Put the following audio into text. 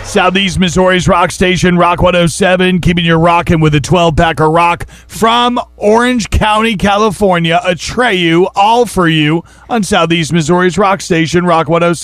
Southeast Missouri's rock station, Rock 107, keeping you rocking with a 12-pack of rock from Orange County, California. Atreyu, all for you on Southeast Missouri's rock station, Rock 107.